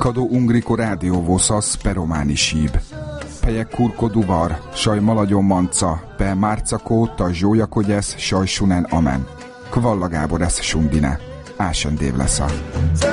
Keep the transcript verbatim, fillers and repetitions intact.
Kado ungriko rádióvó szasz pe románi síb. Pejek kurko duvar, saj maladjon manca, pe márcakó, ta zsójakogyesz, saj sunen amen. Kvalla Gábor esz sundine. Ásen dév lesza.